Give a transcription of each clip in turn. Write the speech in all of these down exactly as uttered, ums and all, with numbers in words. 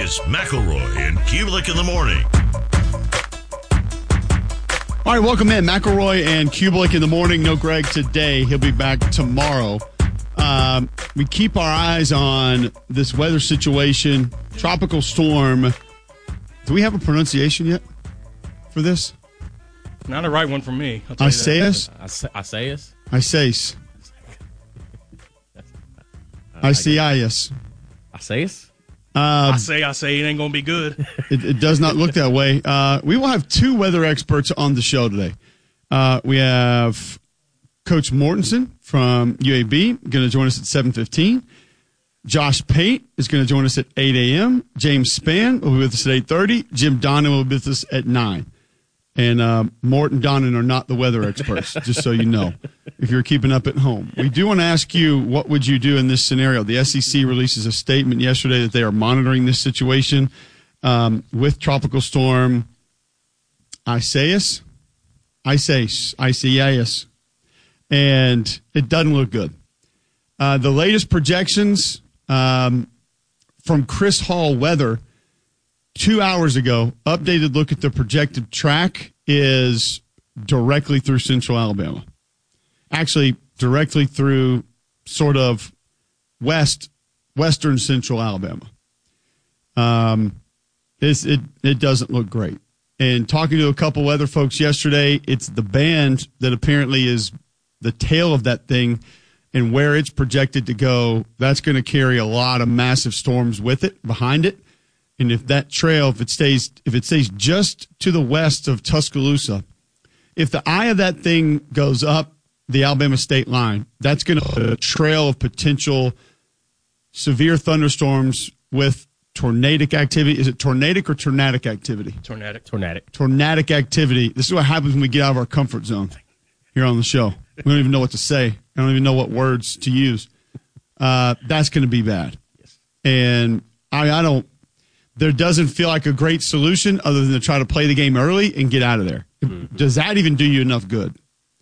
is McElroy and Kubelik in the morning. All right, welcome in. McElroy and Kubelik in the morning. No Greg today. He'll be back tomorrow. Um, we keep our eyes on this weather situation. Tropical storm. Do we have a pronunciation yet for this? Not a right one for me. I'll tell you that. Isaias? Isaias? Isaias. Isaias. Isaias? Uh, I say, I say, it ain't going to be good. It, it does not look that way. Uh, we will have two weather experts on the show today. Uh, we have Coach Mortensen from U A B going to join us at seven fifteen. Josh Pate is going to join us at eight a.m. James Spann will be with us at eight thirty. Jim Donnan will be with us at nine. And uh, Mort and Donnan are not the weather experts, just so you know, if you're keeping up at home. We do want to ask you, what would you do in this scenario? The S E C releases a statement yesterday that they are monitoring this situation um, with Tropical Storm Isaias. Isaias. Isaias. And it doesn't look good. Uh, the latest projections um, from Chris Hall Weather two hours ago, updated look at the projected track is directly through central Alabama. Actually, directly through sort of west, western central Alabama. Um, it's, it, it doesn't look great. And talking to a couple weather folks yesterday, it's the band that apparently is the tail of that thing, and where it's projected to go, that's going to carry a lot of massive storms with it, behind it. And if that trail, if it stays, if it stays just to the west of Tuscaloosa, if the eye of that thing goes up the Alabama state line, that's going to put a trail of potential severe thunderstorms with tornadic activity. Is it tornadic or tornadic activity? Tornadic. Tornadic. Tornadic activity. This is what happens when we get out of our comfort zone here on the show. We don't even know what to say. I don't even know what words to use. Uh, that's going to be bad. Yes. And I, I don't. There doesn't feel like a great solution other than to try to play the game early and get out of there. Mm-hmm. Does that even do you enough good?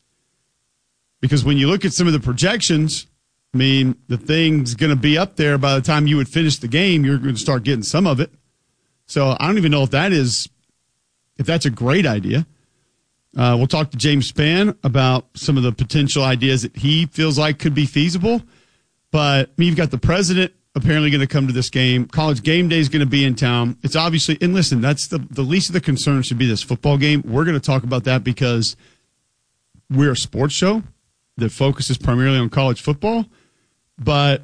Because when you look at some of the projections, I mean, the thing's going to be up there by the time you would finish the game. You're going to start getting some of it. So I don't even know if that is, if that's a great idea. Uh, we'll talk to James Spann about some of the potential ideas that he feels like could be feasible. But I mean, you've got the president apparently going to come to this game. College game day is going to be in town. It's obviously, and listen, that's the, the least of the concerns should be this football game. We're going to talk about that because we're a sports show that focuses primarily on college football. But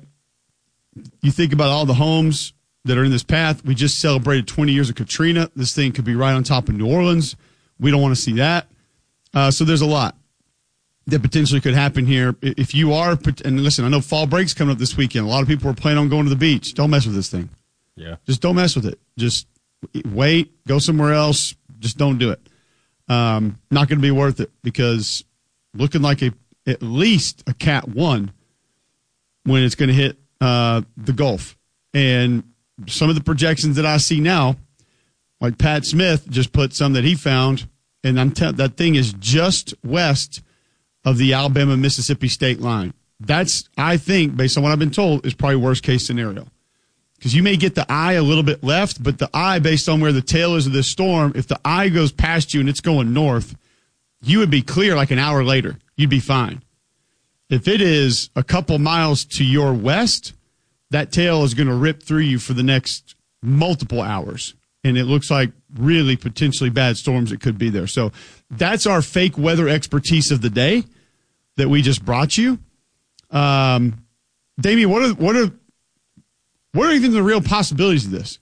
you think about all the homes that are in this path. We just celebrated twenty years of Katrina. This thing could be right on top of New Orleans. We don't want to see that. Uh, so there's a lot that potentially could happen here. If you are, and listen, I know fall break's coming up this weekend. A lot of people are planning on going to the beach. Don't mess with this thing. Yeah. Just don't mess with it. Just wait, go somewhere else. Just don't do it. Um, not going to be worth it because looking like a at least a Cat one when it's going to hit uh, the Gulf. And some of the projections that I see now, like Pat Smith just put some that he found, and I'm t- that thing is just west of the Alabama-Mississippi state line. That's, I think, based on what I've been told, is probably worst-case scenario. Because you may get the eye a little bit left, but the eye, based on where the tail is of this storm, if the eye goes past you and it's going north, you would be clear like an hour later. You'd be fine. If it is a couple miles to your west, that tail is going to rip through you for the next multiple hours. And it looks like really potentially bad storms that could be there. So that's our fake weather expertise of the day that we just brought you. Um, Damien, what are what are what are even the real possibilities of this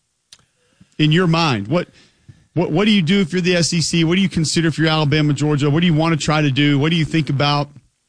in your mind? What what what do you do if you're the S E C? What do you consider if you're Alabama, Georgia? What do you want to try to do? What do you think about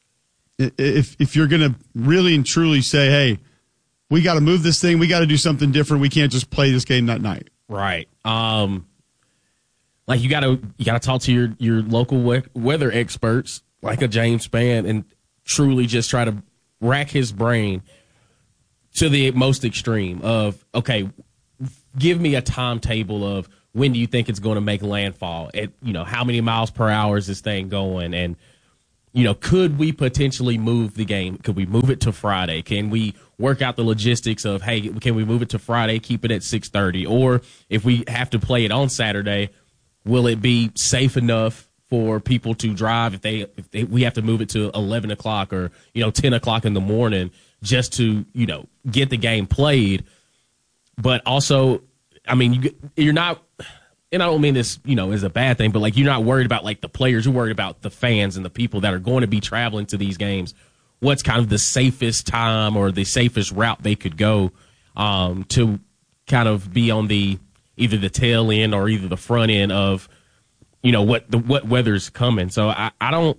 if if you're going to really and truly say, hey, we got to move this thing, we got to do something different. We can't just play this game that night. Right. Um, like you got to you got to talk to your your local we- weather experts, like a James Spann, and truly just try to rack his brain to the most extreme of, okay, give me a timetable of when do you think it's going to make landfall? At, you know, how many miles per hour is this thing going? And you know, could we potentially move the game? Could we move it to Friday? Can we work out the logistics of, hey, can we move it to Friday, keep it at six thirty? Or if we have to play it on Saturday, will it be safe enough for people to drive if they if they, we have to move it to eleven o'clock or, you know, ten o'clock in the morning just to, you know, get the game played? But also, I mean, you, you're not – and I don't mean this, you know, as a bad thing, but, like, you're not worried about, like, the players. You're worried about the fans and the people that are going to be traveling to these games. What's kind of the safest time or the safest route they could go um, to kind of be on the either the tail end or either the front end of, you know, what the what weather's coming. So I, I don't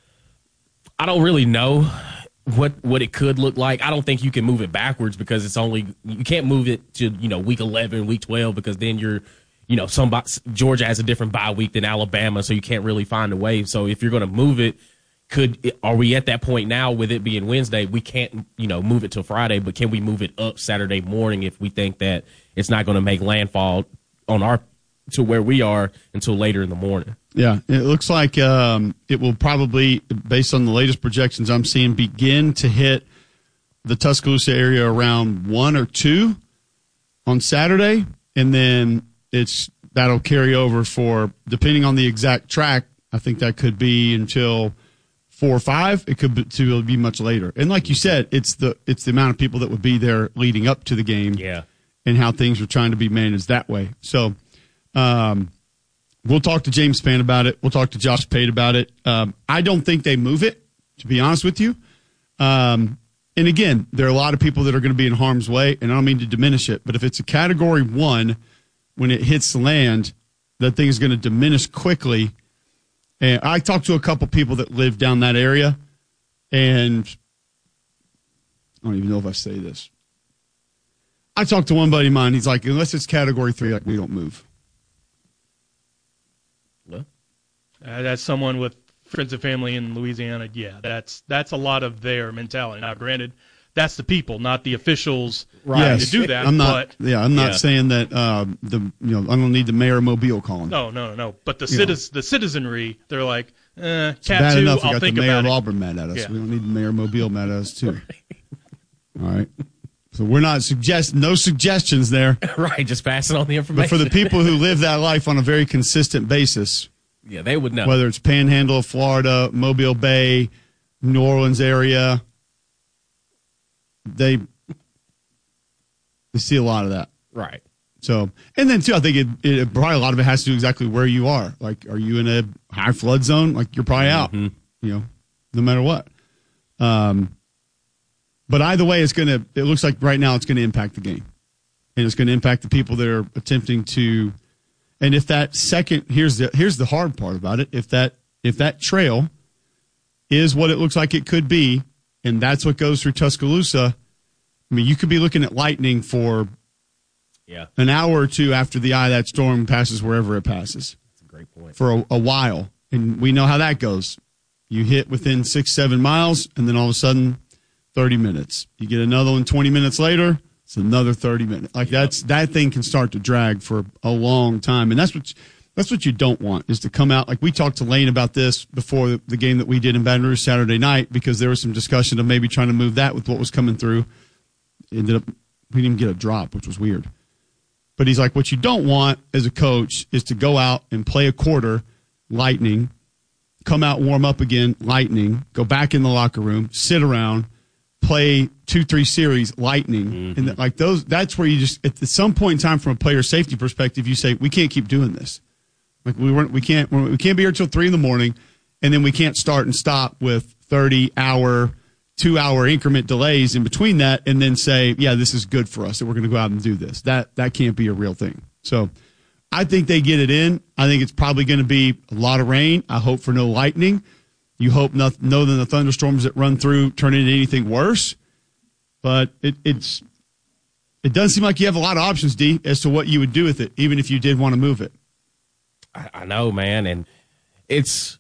I don't really know what what it could look like. I don't think you can move it backwards because it's only you can't move it to, you know, week eleven, week twelve, because then you're, you know, somebody Georgia has a different bye week than Alabama, so you can't really find a way. So if you're going to move it, could are we at that point now with it being Wednesday? We can't, you know, move it to Friday, but can we move it up Saturday morning if we think that it's not going to make landfall on our to where we are until later in the morning? Yeah, it looks like um, it will probably, based on the latest projections I'm seeing, begin to hit the Tuscaloosa area around one or two on Saturday, and then it's that'll carry over for, depending on the exact track, I think that could be until four or five. It could be, to be much later. And like you said, it's the it's the amount of people that would be there leading up to the game, yeah, and how things are trying to be managed that way. So. Um, we'll talk to James Spann about it. We'll talk to Josh Pate about it. Um, I don't think they move it, to be honest with you. Um, and again, there are a lot of people that are going to be in harm's way, and I don't mean to diminish it, but if it's a category one, when it hits land, that thing is going to diminish quickly. And I talked to a couple people that live down that area, and I don't even know if I say this. I talked to one buddy of mine. He's like, unless it's category three, like, we don't move. Uh, that's someone with friends and family in Louisiana. Yeah, that's that's a lot of their mentality. Now, granted, that's the people, not the officials, right, yes. to do that. I'm not. But, yeah, I'm not yeah. saying that. Uh, the you know, I don't need the mayor of Mobile calling. No, no, no, no. But the You citizen, the citizenry, they're like, eh, It's cat bad two. enough we I'll got think the mayor about of it. Auburn mad at us. Yeah. We don't need the mayor of Mobile mad at us too. All right. So we're not suggest no suggestions there. Right, just passing on the But information. for the people who live that life on a very consistent basis, yeah, they would know. whether it's Panhandle of Florida, Mobile Bay, New Orleans area, they they see a lot of that. Right. So, and then too, I think it, it probably a lot of it has to do exactly where you are. Like, are you in a high flood zone? Like, you're probably out. Mm-hmm. You know, no matter what. Um, but either way, it's gonna. It looks like right now it's going to impact the game, and it's going to impact the people that are attempting to. And if that second, here's the here's the hard part about it. If that if that trail is what it looks like it could be, and that's what goes through Tuscaloosa, I mean, you could be looking at lightning for Yeah, an hour or two after the eye of that storm passes wherever it passes. that's a great point. For a, a while. And we know how that goes. You hit within six, seven miles, and then all of a sudden, thirty minutes. You get another one twenty minutes later, it's another thirty minutes. Like, that's that thing can start to drag for a long time. And that's what that's what you don't want, is to come out. Like, we talked to Lane about this before the, the game that we did in Baton Rouge Saturday night, because there was some discussion of maybe trying to move that with what was coming through. Ended up, we didn't even get a drop, which was weird. But he's like, what you don't want as a coach is to go out and play a quarter, lightning, come out, warm up again, lightning, go back in the locker room, sit around, play two, three series, lightning. Mm-hmm. And like those, that's where you just, at some point in time, from a player safety perspective, you say, we can't keep doing this. Like, we weren't, we can't, we can't be here till three in the morning, and then we can't start and stop with thirty hour, two hour increment delays in between that, and then say, yeah, this is good for us, and we're going to go out and do this. That that can't be a real thing. So I think they get it in. I think it's probably going to be a lot of rain. I hope for no lightning. You hope no, no that the thunderstorms that run through turn into anything worse. But it, it's it does seem like you have a lot of options, D, as to what you would do with it, even if you did want to move it. I, I know, man, and it's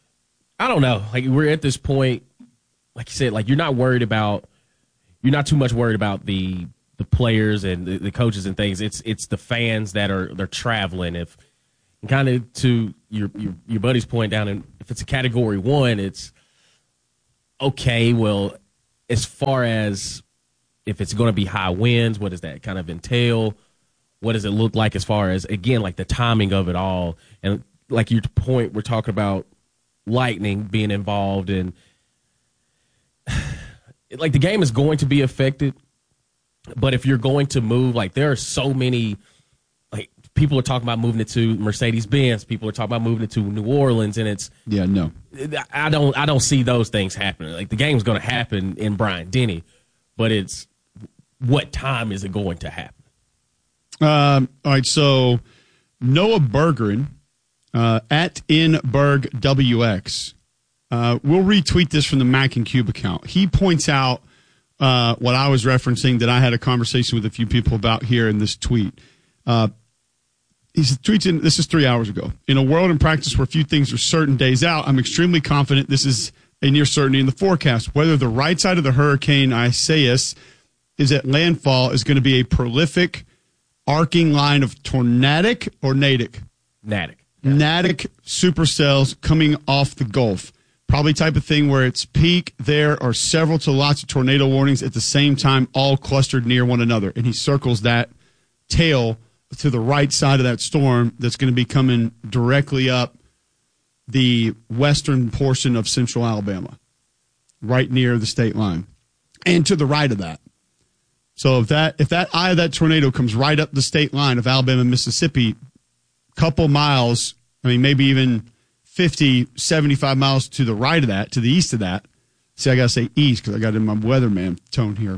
I don't know. Like, we're at this point. Like you said, like, you're not worried about, you're not too much worried about the the players and the, the coaches and things. It's it's the fans that are they're traveling. If kind of to your, your your buddy's point down, and if it's a category one, it's okay, well, as far as if it's going to be high winds, what does that kind of entail? What does it look like as far as, again, like the timing of it all? And like your point, we're talking about lightning being involved, and like the game is going to be affected. But if you're going to move, like there are so many, like people are talking about moving it to Mercedes-Benz. People are talking about moving it to New Orleans, and it's yeah, no, I don't, I don't see those things happening. Like the game's going to happen in Bryant-Denny, but it's what time is it going to happen? Um, all right, so Noah Bergeron uh, at InBergWX. Uh, we'll retweet this from the Mac and Cube account. He points out uh, what I was referencing that I had a conversation with a few people about here in this tweet. Uh, he tweets in, this is three hours ago. In a world in practice where few things are certain days out, I'm extremely confident this is a near certainty in the forecast. Whether the right side of the Hurricane Isaias is at landfall is going to be a prolific arcing line of tornadic or nadic? Nadic. Yeah. Nadic supercells coming off the Gulf. Probably type of thing where it's peak. There are several to lots of tornado warnings at the same time, all clustered near one another. And he circles that tail to the right side of that storm that's going to be coming directly up the western portion of central Alabama, right near the state line, and to the right of that. So if that if that eye of that tornado comes right up the state line of Alabama and Mississippi, couple miles, I mean, maybe even fifty, seventy-five miles to the right of that, to the east of that. See, I got to say east because I got it in my weatherman tone here.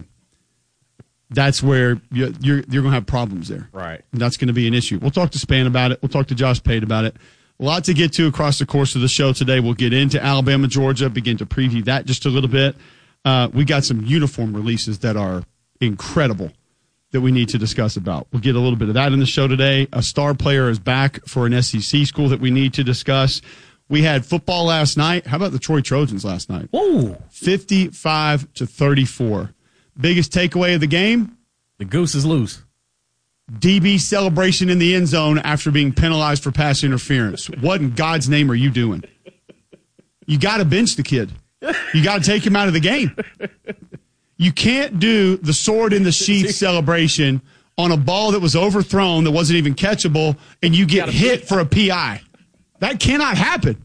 That's where you're, you're, you're going to have problems there. Right. And that's going to be an issue. We'll talk to Span about it. We'll talk to Josh Pate about it. A lot to get to across the course of the show today. We'll get into Alabama, Georgia, begin to preview that just a little bit. Uh, we got some uniform releases that are incredible that we need to discuss about. We'll get a little bit of that in the show today. A star player is back for an S E C school that we need to discuss. We had football last night. How about the Troy Trojans last night? Ooh. fifty-five to thirty-four. Biggest takeaway of the game? The goose is loose. D B celebration in the end zone after being penalized for pass interference. What in God's name are you doing? You got to bench the kid. You got to take him out of the game. You can't do the sword in the sheath celebration on a ball that was overthrown that wasn't even catchable, and you get hit for a P I. That cannot happen.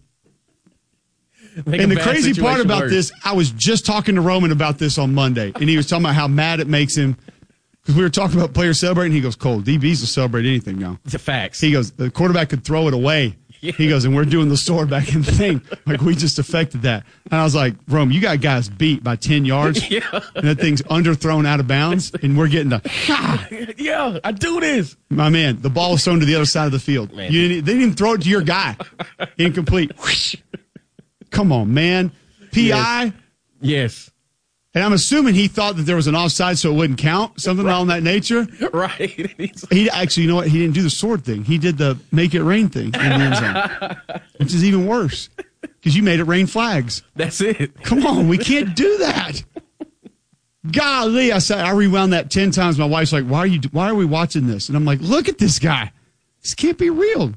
And the crazy part about this, I was just talking to Roman about this on Monday, and he was talking about how mad it makes him because we were talking about players celebrating. He goes, Cole, D Bs will celebrate anything now. It's a fact. He goes, the quarterback could throw it away. Yeah. He goes, and we're doing the sword back in the thing. Like, we just affected that. And I was like, Rome, you got guys beat by ten yards. Yeah. And that thing's underthrown out of bounds, and we're getting the, ah! Yeah, I do this. My man, the ball was thrown to the other side of the field. You didn't, they didn't even throw it to your guy. Incomplete. Come on, man. P I? Yes. yes. And I'm assuming he thought that there was an offside so it wouldn't count, something right. along that nature. Right. He actually, you know what? He didn't do the sword thing. He did the make it rain thing in the end zone, which is even worse because you made it rain flags. That's it. Come on, we can't do that. Golly, I said I rewound that ten times. My wife's like, "Why are you? Why are we watching this?" And I'm like, "Look at this guy. This can't be real."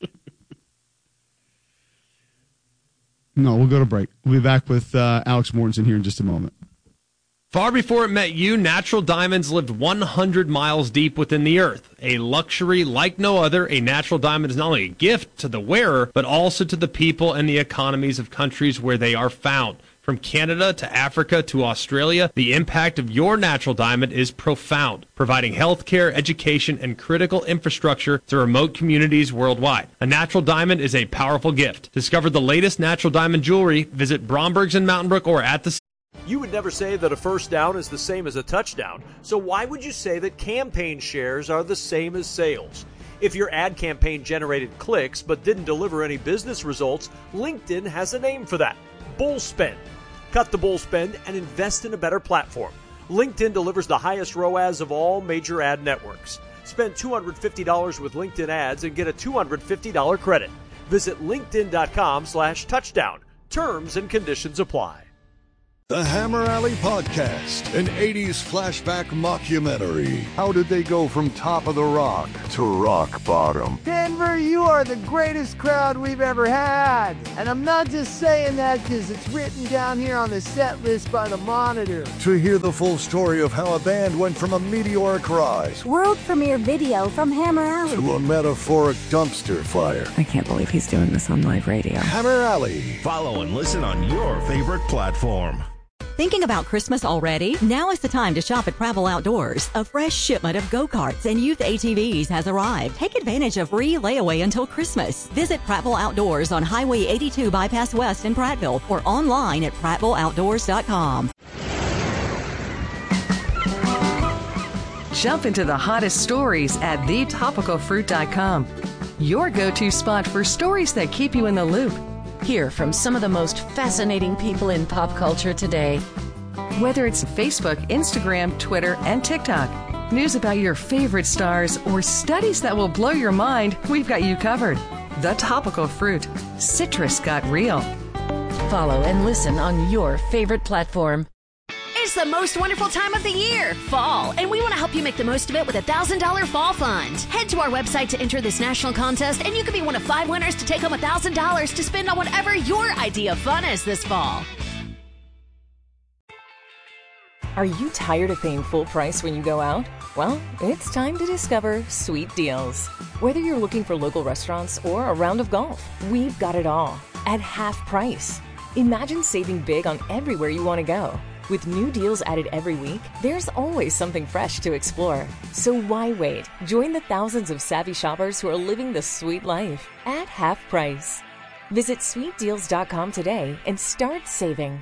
No, we'll go to break. We'll be back with uh, Alex Mortensen here in just a moment. Far before it met you, natural diamonds lived one hundred miles deep within the earth. A luxury like no other, a natural diamond is not only a gift to the wearer, but also to the people and the economies of countries where they are found. From Canada to Africa to Australia, the impact of your natural diamond is profound, providing healthcare, education, and critical infrastructure to remote communities worldwide. A natural diamond is a powerful gift. Discover the latest natural diamond jewelry. Visit Bromberg's in Mountain Brook or at the You would never say that a first down is the same as a touchdown, so why would you say that campaign shares are the same as sales? If your ad campaign generated clicks but didn't deliver any business results, LinkedIn has a name for that: bull spend. Cut the bull spend and invest in a better platform. LinkedIn delivers the highest R O A S of all major ad networks. Spend two hundred fifty dollars with LinkedIn ads and get a two hundred fifty dollars credit. Visit linkedin.com slash touchdown. Terms and conditions apply. The Hammer Alley Podcast, an eighties flashback mockumentary. How did they go from top of the rock to rock bottom? Denver, you are the greatest crowd we've ever had. And I'm not just saying that because it's written down here on the set list by the Monitor. To hear the full story of how a band went from a meteoric rise, world premiere video from Hammer Alley, to a metaphoric dumpster fire. I can't believe he's doing this on live radio. Hammer Alley. Follow and listen on your favorite platform. Thinking about Christmas already? Now is the time to shop at Prattville Outdoors. A fresh shipment of go-karts and youth A T Vs has arrived. Take advantage of free layaway until Christmas. Visit Prattville Outdoors on Highway eighty-two Bypass West in Prattville or online at prattville outdoors dot com. Jump into the hottest stories at the topical fruit dot com. Your go-to spot for stories that keep you in the loop. Hear from some of the most fascinating people in pop culture today. Whether it's Facebook, Instagram, Twitter, and TikTok, news about your favorite stars, or studies that will blow your mind, we've got you covered. The Topical Fruit. Citrus got real. Follow and listen on your favorite platform. It's the most wonderful time of the year, fall, and we want to help you make the most of it with a one thousand dollars Fall Fund. Head to our website to enter this national contest, and you could be one of five winners to take home one thousand dollars to spend on whatever your idea of fun is this fall. Are you tired of paying full price when you go out? Well, it's time to discover Sweet Deals. Whether you're looking for local restaurants or a round of golf, we've got it all at half price. Imagine saving big on everywhere you want to go. With new deals added every week, there's always something fresh to explore. So why wait? Join the thousands of savvy shoppers who are living the sweet life at half price. Visit sweet deals dot com today and start saving.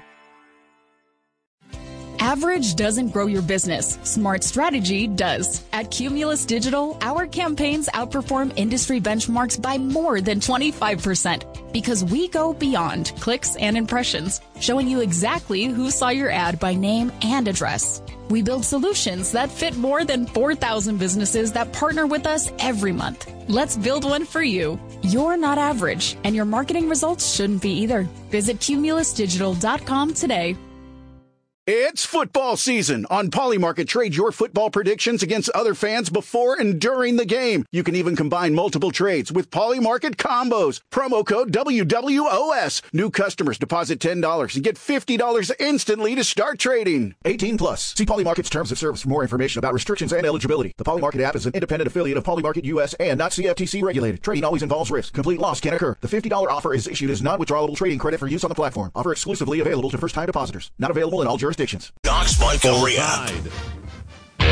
Average doesn't grow your business. Smart strategy does. At Cumulus Digital, our campaigns outperform industry benchmarks by more than twenty-five percent because we go beyond clicks and impressions, showing you exactly who saw your ad by name and address. We build solutions that fit more than four thousand businesses that partner with us every month. Let's build one for you. You're not average, and your marketing results shouldn't be either. Visit cumulus digital dot com today. It's football season. On Polymarket, trade your football predictions against other fans before and during the game. You can even combine multiple trades with Polymarket combos. Promo code W W O S. New customers deposit ten dollars and get fifty dollars instantly to start trading. eighteen plus. See Polymarket's terms of service for more information about restrictions and eligibility. The Polymarket app is an independent affiliate of Polymarket U S and not C F T C regulated. Trading always involves risk. Complete loss can occur. The fifty dollars offer is issued as non-withdrawable trading credit for use on the platform. Offer exclusively available to first-time depositors. Not available in all jurisdictions. Doc's Michael Rehab. All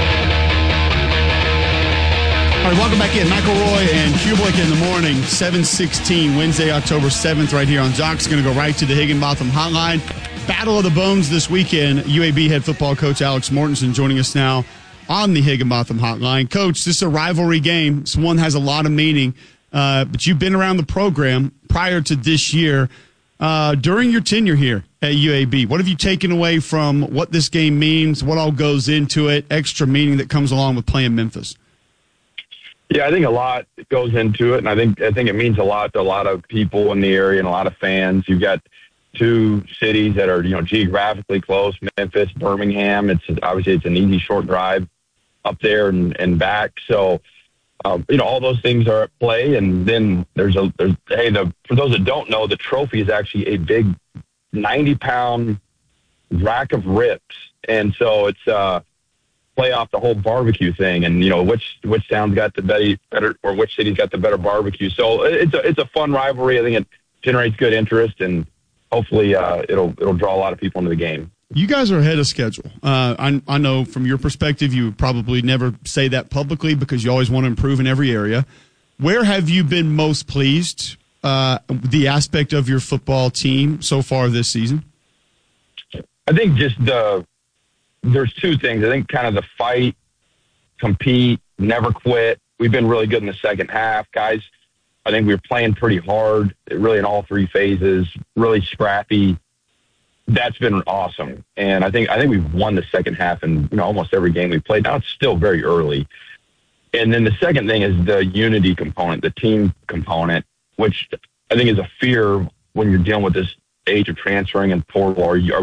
right, welcome back in. Michael Roy and Kublik in the morning, seven sixteen, Wednesday, October seventh, right here on Doc's. Going to go right to the Higginbotham Hotline. Battle of the Bones this weekend. U A B head football coach Alex Mortensen joining us now on the Higginbotham Hotline. Coach, this is a rivalry game. This one has a lot of meaning, uh, but you've been around the program prior to this year. Uh, during your tenure here at U A B, what have you taken away from what this game means, what all goes into it, extra meaning that comes along with playing Memphis? Yeah, I think a lot goes into it, and I think I think it means a lot to a lot of people in the area and a lot of fans. You've got two cities that are, you know, geographically close, Memphis, Birmingham. It's obviously it's an easy short drive up there and, and back. So, um, you know, all those things are at play. And then there's a there's hey, the for those that don't know, the trophy is actually a big ninety pound rack of ribs, and so it's uh. play off the whole barbecue thing, and you know which which town's got the better, better or which city's got the better barbecue. So it's a it's a fun rivalry. I think it generates good interest, and hopefully uh, it'll it'll draw a lot of people into the game. You guys are ahead of schedule. Uh, I I know from your perspective, you would probably never say that publicly because you always want to improve in every area. Where have you been most pleased? Uh, the aspect of your football team so far this season? I think just the. There's two things. I think kind of the fight, compete, never quit. We've been really good in the second half. Guys, I think we were playing pretty hard, really in all three phases, really scrappy. That's been awesome. And I think I think we've won the second half in you know almost every game we played. Now it's still very early. And then the second thing is the unity component, the team component, which I think is a fear when you're dealing with this age of transferring and portal. Are, you, are we going to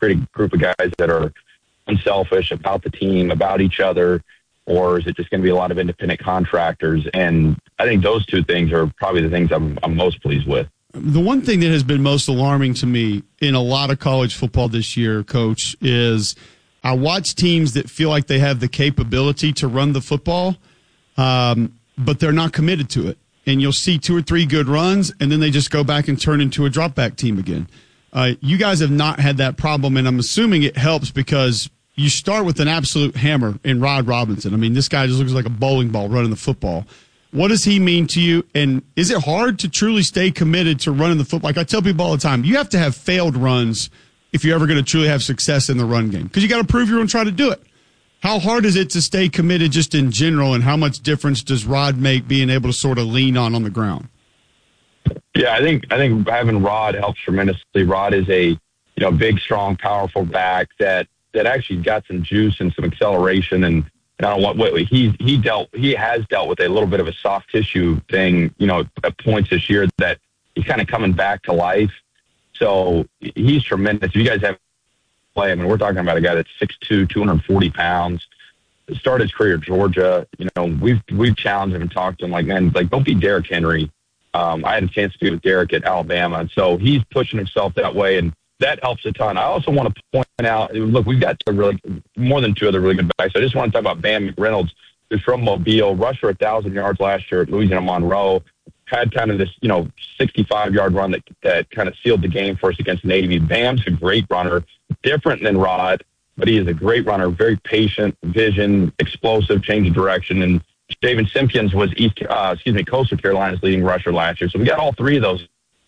create a group of guys that are unselfish about the team, about each other, or is it just going to be a lot of independent contractors? And I think those two things are probably the things I'm, I'm most pleased with. The one thing that has been most alarming to me in a lot of college football this year, Coach, is I watch teams that feel like they have the capability to run the football, um, but they're not committed to it. And you'll see two or three good runs, and then they just go back and turn into a drop-back team again. Uh, you guys have not had that problem, and I'm assuming it helps because you start with an absolute hammer in Rod Robinson. I mean, this guy just looks like a bowling ball running the football. What does he mean to you? And is it hard to truly stay committed to running the football? Like I tell people all the time, you have to have failed runs if you're ever going to truly have success in the run game because you got to prove you're going to try to do it. How hard is it to stay committed just in general, and how much difference does Rod make being able to sort of lean on on the ground? Yeah, I think I think having Rod helps tremendously. Rod is a you know big, strong, powerful back that that actually got some juice and some acceleration. And, and I don't want what he he dealt he has dealt with a little bit of a soft tissue thing, you know, at points this year that he's kind of coming back to life. So he's tremendous. If you guys have play, I mean, we're talking about a guy that's six two, two hundred forty pounds. Started his career at Georgia. You know, we've we've challenged him and talked to him like, man, like don't be Derrick Henry. Um, I had a chance to be with Derrick at Alabama, and so he's pushing himself that way, and that helps a ton. I also want to point out, look, we've got two really more than two other really good backs. I just want to talk about Bam McReynolds, who's from Mobile, rushed for a thousand yards last year at Louisiana Monroe. Had kind of this, you know, sixty-five yard run that that kind of sealed the game for us against Navy. Bam's a great runner, different than Rod, but he is a great runner, very patient, vision, explosive, change of direction. And Javen Simpkins was East, uh, excuse me, Coastal Carolina's leading rusher last year. So we got all three of those.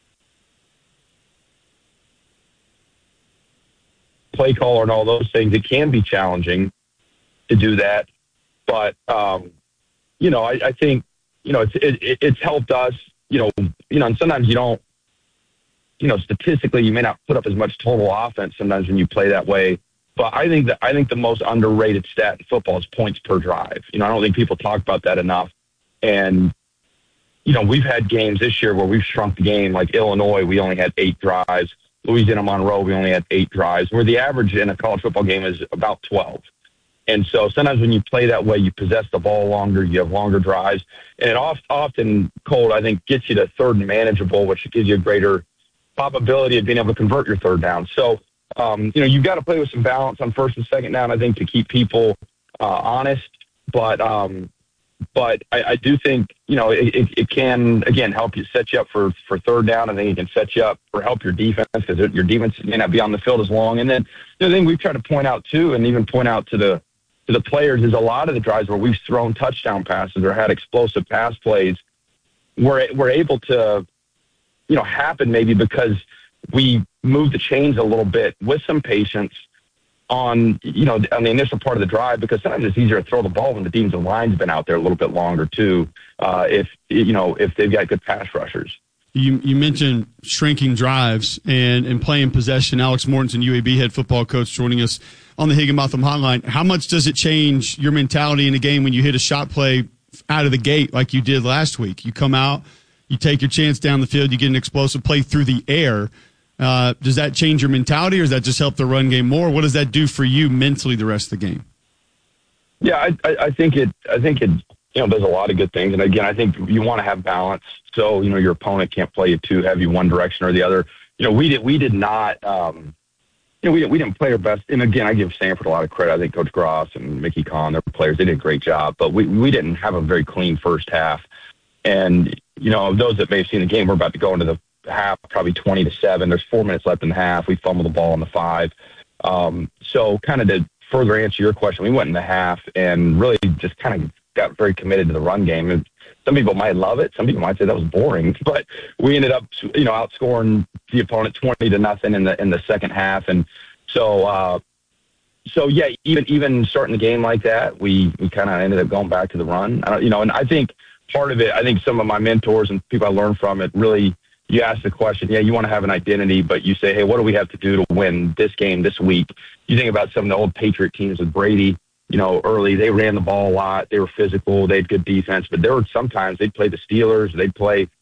Play caller and all those things. It can be challenging to do that, but um, you know, I, I think you know it's it, it's helped us. You know, you know, and sometimes you don't. You know, statistically, you may not put up as much total offense sometimes when you play that way. But I think that I think the most underrated stat in football is points per drive. You know, I don't think people talk about that enough. And you know, we've had games this year where we've shrunk the game. Like Illinois, we only had eight drives. Louisiana Monroe, we only had eight drives, where the average in a college football game is about twelve. And so sometimes when you play that way, you possess the ball longer, you have longer drives. And it oft, often, Colt, I think, gets you to third and manageable, which gives you a greater probability of being able to convert your third down. So, um, you know, you've got to play with some balance on first and second down, I think, to keep people uh, honest. But um, but I, I do think, you know, it, it, it can, again, help you set you up for, for third down. I think it can set you up for help your defense because your defense may not be on the field as long. And then the other thing we've tried to point out, too, and even point out to the to the players is a lot of the drives where we've thrown touchdown passes or had explosive pass plays, we're, we're able to, you know, happen maybe because we move the chains a little bit with some patience on, you know, on the initial part of the drive, because sometimes it's easier to throw the ball when the defensive line's been out there a little bit longer too, uh, if, you know, if they've got good pass rushers. You you mentioned shrinking drives and, and playing possession. Alex Mortensen, U A B head football coach, joining us on the Higginbotham Hotline. How much does it change your mentality in a game when you hit a shot play out of the gate like you did last week? You come out, you take your chance down the field, you get an explosive play through the air. Uh, does that change your mentality, or does that just help the run game more? What does that do for you mentally the rest of the game? Yeah, I, I, I think it. I think it. You know, does a lot of good things. And again, I think you want to have balance. So you know, your opponent can't play you too heavy one direction or the other. You know, we did. We did not. Um, you know, we didn't. We didn't play our best. And again, I give Stanford a lot of credit. I think Coach Gross and Mickey Kahn, their players, they did a great job. But we we didn't have a very clean first half. And you know, those that may have seen the game, we're about to go into the half, probably twenty to seven. There's four minutes left in the half. We fumbled the ball in the five. Um, so kind of to further answer your question, we went in the half and really just kind of got very committed to the run game. And some people might love it. Some people might say that was boring, but we ended up, you know, outscoring the opponent twenty to nothing in the, in the second half. And so, uh, so yeah, even, even starting the game like that, we, we kind of ended up going back to the run, I don't, you know, and I think part of it, I think some of my mentors and people I learned from it really, you ask the question, yeah, you want to have an identity, but you say, hey, what do we have to do to win this game this week? You think about some of the old Patriot teams with Brady, you know, early, they ran the ball a lot. They were physical. They had good defense, but there were sometimes they'd play the Steelers. They'd play, you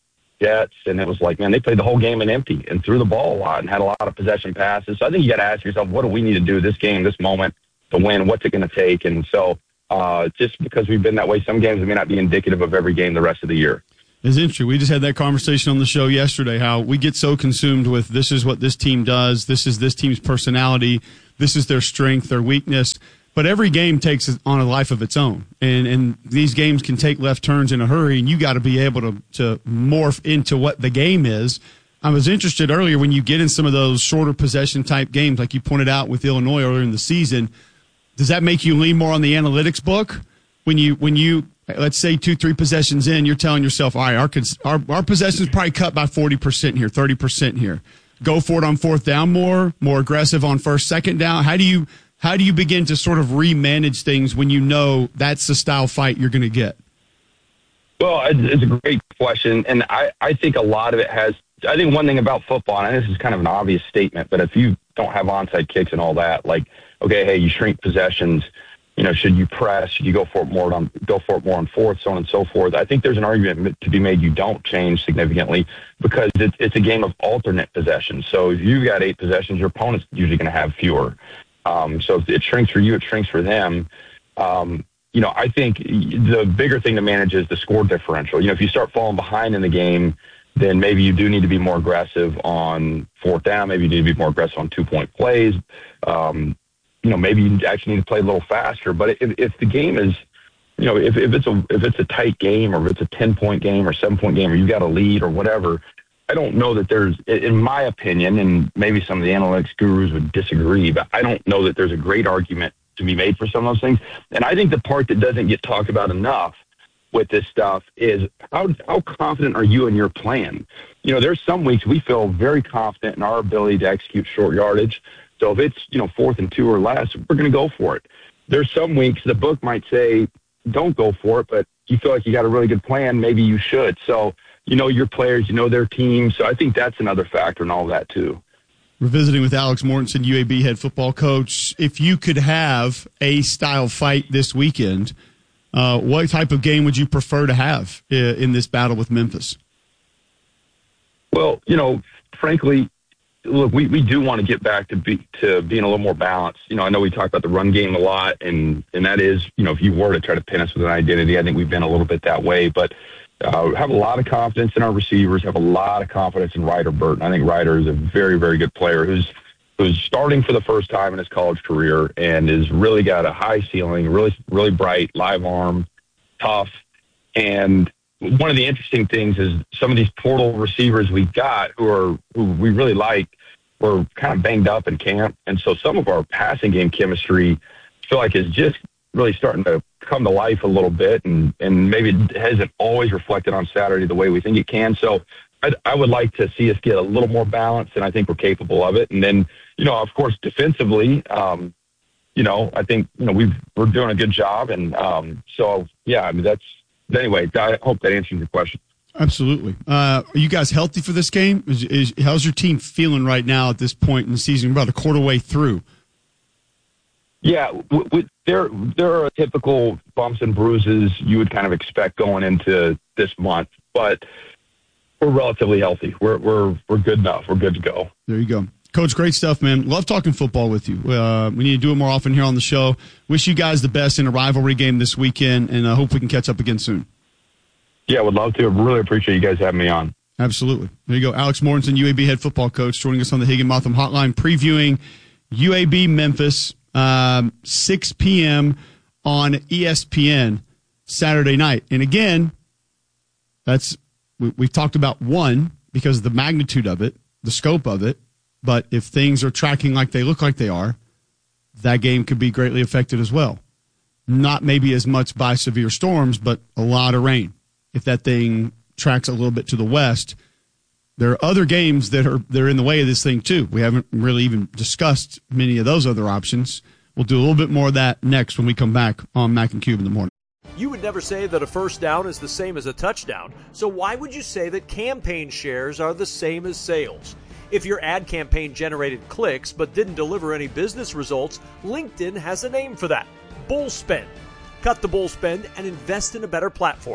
Jets, and it was like, man, they played the whole game in empty and threw the ball a lot and had a lot of possession passes. So I think you got to ask yourself, what do we need to do this game, this moment to win? What's it going to take? And so uh, just because we've been that way, some games may not be indicative of every game the rest of the year. It's interesting. We just had that conversation on the show yesterday, how we get so consumed with this is what this team does, this is this team's personality, this is their strength, their weakness. But every game takes on a life of its own. And and these games can take left turns in a hurry, and you got to be able to, to morph into what the game is. I was interested earlier when you get in some of those shorter possession type games, like you pointed out with Illinois earlier in the season, does that make you lean more on the analytics book? When you, when you, let's say two, three possessions in, you're telling yourself, all right, our, our, our possessions probably cut by forty percent here, thirty percent here. Go for it on fourth down more, more aggressive on first, second down. How do you, how do you begin to sort of remanage things when you know that's the style fight you're going to get? Well, it's a great question. And I, I think a lot of it has, I think one thing about football, and this is kind of an obvious statement, but if you don't have onside kicks and all that, like, okay, hey, you shrink possessions. You know, should you press? Should you go for it more on go for it more on fourth, so on and so forth? I think there's an argument to be made you don't change significantly because it's it's a game of alternate possessions. So if you've got eight possessions, your opponent's usually going to have fewer. Um, so if it shrinks for you, it shrinks for them. Um, you know, I think the bigger thing to manage is the score differential. You know, if you start falling behind in the game, then maybe you do need to be more aggressive on fourth down. Maybe you need to be more aggressive on two-point plays. Um, you know, maybe you actually need to play a little faster. But if, if the game is, you know, if, if it's a if it's a tight game or if it's a ten-point game or seven-point game or you got a lead or whatever, I don't know that there's, in my opinion, and maybe some of the analytics gurus would disagree, but I don't know that there's a great argument to be made for some of those things. And I think the part that doesn't get talked about enough with this stuff is how how confident are you in your plan? You know, there's some weeks we feel very confident in our ability to execute short yardage. So if it's, you know, fourth and two or less, we're going to go for it. There's some weeks the book might say, don't go for it, but you feel like you got a really good plan, maybe you should. So you know your players, you know their team. So I think that's another factor in all of that too. We're visiting with Alex Mortensen, U A B head football coach. If you could have a style fight this weekend, uh, what type of game would you prefer to have in this battle with Memphis? Well, you know, frankly, look, we, we do want to get back to be to being a little more balanced. You know, I know we talk about the run game a lot, and, and that is, you know, if you were to try to pin us with an identity, I think we've been a little bit that way. But uh, have a lot of confidence in our receivers, have a lot of confidence in Ryder Burton. I think Ryder is a very, very good player who's who's starting for the first time in his college career and has really got a high ceiling, really, really bright, live arm, tough. And one of the interesting things is some of these portal receivers we got who are who we really like were kind of banged up in camp. And so some of our passing game chemistry I feel like is just really starting to come to life a little bit, and, and maybe it hasn't always reflected on Saturday the way we think it can. So I, I would like to see us get a little more balanced, and I think we're capable of it. And then, you know, of course, defensively, um, you know, I think, you know, we've, we're doing a good job. And um, so, yeah, I mean, that's, anyway, I hope that answers your question. Absolutely. Uh, are you guys healthy for this game? Is, is, how's your team feeling right now at this point in the season? We're about a quarter way through. Yeah, w- w- there there are typical bumps and bruises you would kind of expect going into this month, but we're relatively healthy. We're we're we're good enough. We're good to go. There you go. Coach, great stuff, man. Love talking football with you. Uh, we need to do it more often here on the show. Wish you guys the best in a rivalry game this weekend, and I hope we can catch up again soon. Yeah, would love to. Really appreciate you guys having me on. Absolutely. There you go. Alex Mortensen, U A B head football coach, joining us on the Higginbotham Hotline, previewing U A B Memphis, um, six p.m. on E S P N Saturday night. And again, that's we, we've talked about one because of the magnitude of it, the scope of it. But if things are tracking like they look like they are, that game could be greatly affected as well. Not maybe as much by severe storms, but a lot of rain. If that thing tracks a little bit to the west, there are other games that are they're in the way of this thing too. We haven't really even discussed many of those other options. We'll do a little bit more of that next when we come back on Mac and Cube in the morning. You would never say that a first down is the same as a touchdown, so why would you say that campaign shares are the same as sales? If your ad campaign generated clicks but didn't deliver any business results, LinkedIn has a name for that: bull spend. Cut the bull spend and invest in a better platform.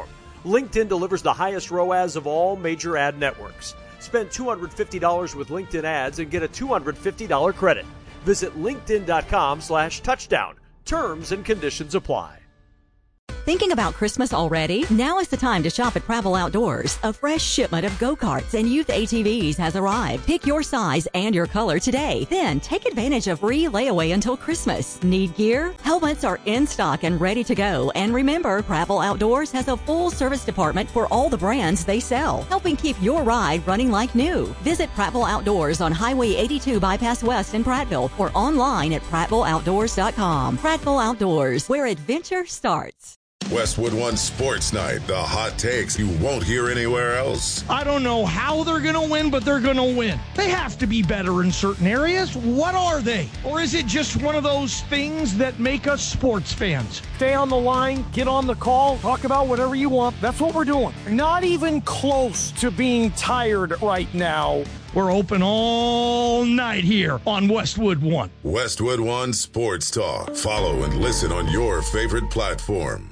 LinkedIn delivers the highest R O A S of all major ad networks. Spend two hundred fifty dollars with LinkedIn ads and get a two hundred fifty dollars credit. Visit linkedin.com slash touchdown. Terms and conditions apply. Thinking about Christmas already? Now is the time to shop at Travel Outdoors. A fresh shipment of go-karts and youth A T Vs has arrived. Pick your size and your color today. Then take advantage of free layaway until Christmas. Need gear? Helmets are in stock and ready to go. And remember, Travel Outdoors has a full service department for all the brands they sell, helping keep your ride running like new. Visit Travel Outdoors on Highway eighty-two Bypass West in Prattville or online at prattville outdoors dot com. Prattville Outdoors, where adventure starts. Westwood One Sports Night, the hot takes you won't hear anywhere else. I don't know how they're going to win, but they're going to win. They have to be better in certain areas. What are they? Or is it just one of those things that make us sports fans? Stay on the line, get on the call, talk about whatever you want. That's what we're doing. Not even close to being tired right now. We're open all night here on Westwood One. Westwood One Sports Talk. Follow and listen on your favorite platform.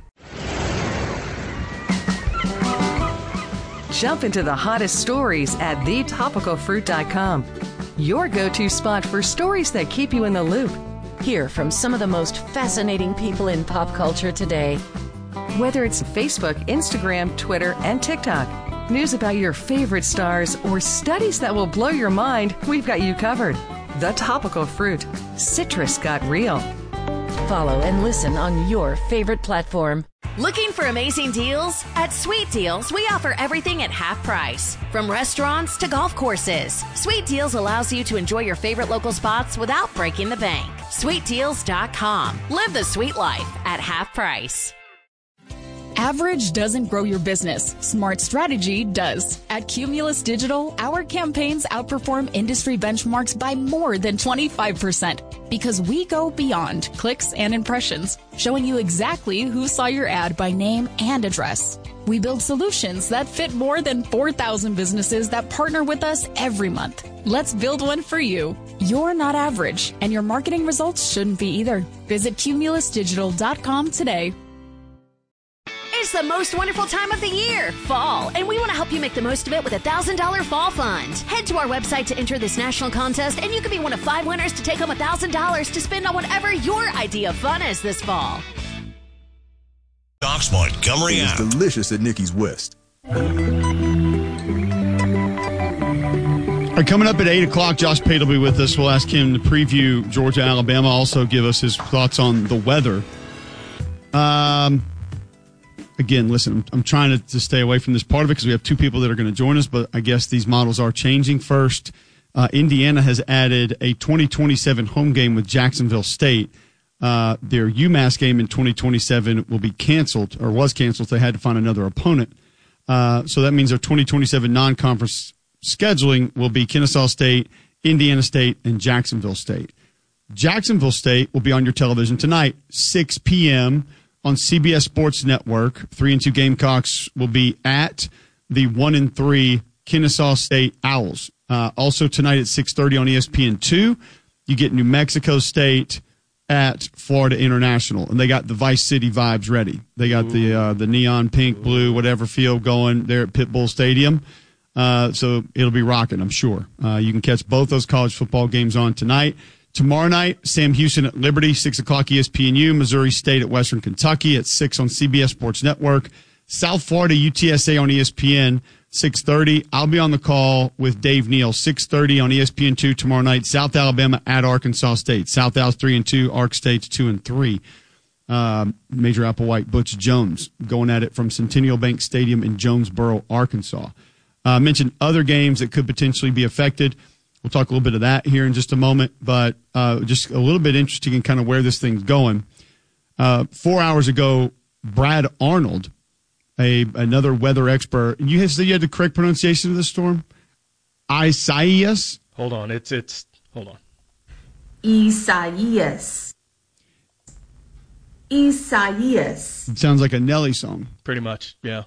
Jump into the hottest stories at the topical fruit dot com. Your go-to spot for stories that keep you in the loop. Hear from some of the most fascinating people in pop culture today. Whether it's Facebook, Instagram, Twitter, and TikTok, news about your favorite stars, or studies that will blow your mind, we've got you covered. The Topical Fruit. Citrus got real. Follow and listen on your favorite platform. Looking for amazing deals? At Sweet Deals, we offer everything at half price. From restaurants to golf courses, Sweet Deals allows you to enjoy your favorite local spots without breaking the bank. sweet deals dot com. Live the sweet life at half price. Average doesn't grow your business. Smart strategy does. At Cumulus Digital, our campaigns outperform industry benchmarks by more than twenty-five percent because we go beyond clicks and impressions, showing you exactly who saw your ad by name and address. We build solutions that fit more than four thousand businesses that partner with us every month. Let's build one for you. You're not average, and your marketing results shouldn't be either. Visit cumulus digital dot com today. It's the most wonderful time of the year, fall, and we want to help you make the most of it with a one thousand dollars fall fund. Head to our website to enter this national contest, and you can be one of five winners to take home one thousand dollars to spend on whatever your idea of fun is this fall. Doc's Montgomery It's app. delicious at Nikki's West. All right, coming up at eight o'clock, Josh Pate will be with us. We'll ask him to preview Georgia, Alabama, also give us his thoughts on the weather. Um... Again, listen, I'm, I'm trying to, to stay away from this part of it because we have two people that are going to join us, but I guess these models are changing. First, uh, Indiana has added a twenty twenty-seven home game with Jacksonville State. Uh, their UMass game in twenty twenty-seven will be canceled, or was canceled. They had to find another opponent. Uh, so that means their twenty twenty-seven non-conference scheduling will be Kennesaw State, Indiana State, and Jacksonville State. Jacksonville State will be on your television tonight, six p.m., on C B S Sports Network. Three and two Gamecocks will be at the one and three Kennesaw State Owls. Uh, also tonight at six thirty on E S P N two, you get New Mexico State at Florida International, and they got the Vice City vibes ready. They got Ooh. the uh, the neon pink, blue, whatever field going there at Pitbull Stadium. Uh, so it'll be rocking, I'm sure. Uh, you can catch both those college football games on tonight. Tomorrow night, Sam Houston at Liberty, six o'clock E S P N U. Missouri State at Western Kentucky at six on C B S Sports Network. South Florida, U T S A on E S P N, six thirty. I'll be on the call with Dave Neal, six thirty on E S P N two tomorrow night. South Alabama at Arkansas State. South Al's three and two, Ark State's two and three. Um, Major Applewhite, Butch Jones going at it from Centennial Bank Stadium in Jonesboro, Arkansas. I uh, mentioned other games that could potentially be affected. We'll talk a little bit of that here in just a moment, but uh, just a little bit interesting in kind of where this thing's going. Uh, four hours ago, Brad Arnold, a another weather expert, and you said you had the correct pronunciation of the storm? Isaias? Hold on, it's it's hold on. Isaias. Isaias. It sounds like a Nelly song. Pretty much, yeah.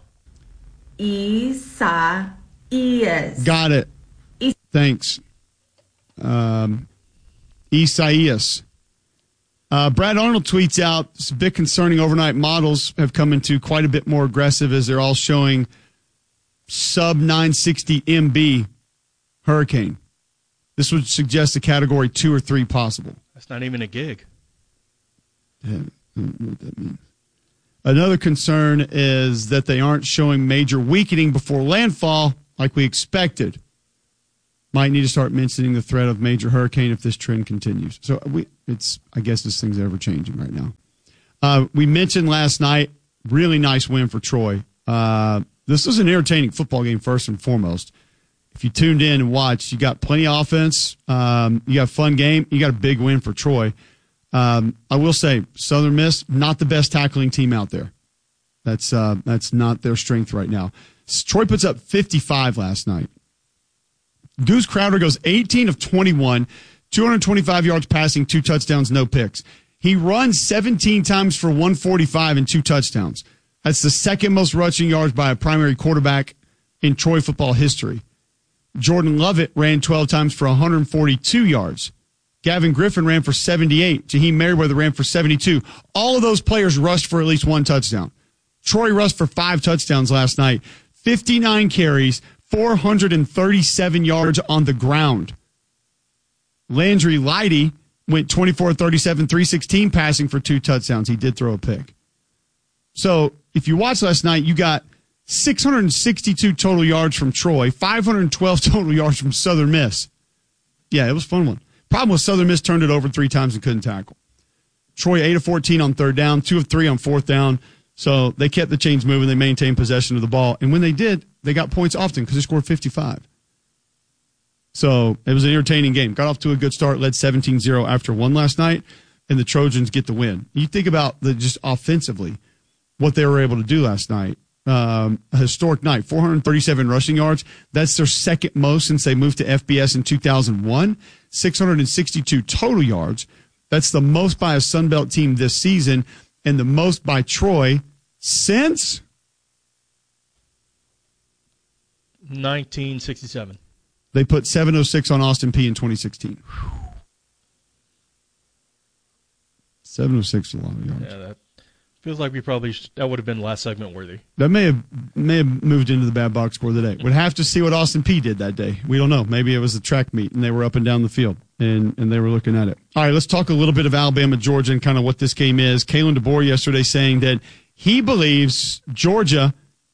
Isaias. Got it. Thanks. Um, Isaias. Uh, Brad Arnold tweets out, it's a bit concerning. Overnight models have come into quite a bit more aggressive as they're all showing sub nine sixty M B hurricane. This would suggest a category two or three possible. That's not even a gig. Yeah, I don't know what that means. Another concern is that they aren't showing major weakening before landfall like we expected. Might need to start mentioning the threat of major hurricane if this trend continues. So we, it's, I guess this thing's ever changing right now. Uh, we mentioned last night, really nice win for Troy. Uh, this was an entertaining football game first and foremost. If you tuned in and watched, you got plenty of offense. Um, you got a fun game. You got a big win for Troy. Um, I will say, Southern Miss, not the best tackling team out there. That's uh, that's not their strength right now. Troy puts up fifty-five last night. Goose Crowder goes eighteen of twenty-one, two hundred twenty-five yards passing, two touchdowns, no picks. He runs seventeen times for one forty-five and two touchdowns. That's the second most rushing yards by a primary quarterback in Troy football history. Jordan Lovett ran twelve times for one hundred forty-two yards. Gavin Griffin ran for seventy-eight. Jaheim Merriweather ran for seventy-two. All of those players rushed for at least one touchdown. Troy rushed for five touchdowns last night. fifty-nine carries, four hundred thirty-seven yards on the ground. Landry Leidy went twenty-four thirty-seven, three sixteen passing for two touchdowns. He did throw a pick. So if you watched last night, you got six hundred sixty-two total yards from Troy, five hundred twelve total yards from Southern Miss. Yeah, it was a fun one. Problem was Southern Miss turned it over three times and couldn't tackle. Troy eight of fourteen on third down, two of three on fourth down. So they kept the chains moving. They maintained possession of the ball. And when they did, they got points often because they scored fifty-five. So it was an entertaining game. Got off to a good start, led seventeen zero after one last night, and the Trojans get the win. You think about the just offensively what they were able to do last night. Um, a historic night, four hundred thirty-seven rushing yards. That's their second most since they moved to F B S in two thousand one. six hundred sixty-two total yards. That's the most by a Sun Belt team this season and the most by Troy since nineteen sixty-seven. They put seven oh six on Austin Peay in twenty sixteen. seven oh six is a lot of yards. Yeah, that feels like we probably sh- that would have been last segment worthy. That may have may have moved into the bad box score of the day. We'd have to see what Austin Peay did that day. We don't know. Maybe it was a track meet and they were up and down the field and, and they were looking at it. All right, let's talk a little bit of Alabama, Georgia, and kind of what this game is. Kalen DeBoer yesterday saying that he believes Georgia,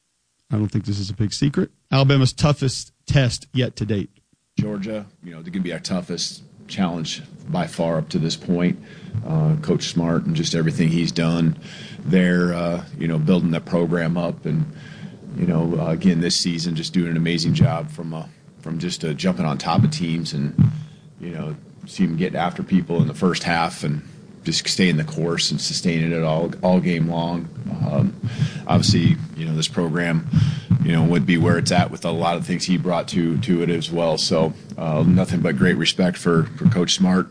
I don't think this is a big secret, Alabama's toughest test yet to date. Georgia, you know, they're going to be our toughest challenge by far up to this point. Uh, Coach Smart and just everything he's done there, uh, you know, building that program up, and you know, uh, again this season, just doing an amazing job from uh, from just uh, jumping on top of teams, and you know, see him get after people in the first half and just staying the course and sustaining it all all game long. Um, obviously, you know, this program, you know, would be where it's at with a lot of things he brought to to it as well. So uh, nothing but great respect for, for Coach Smart,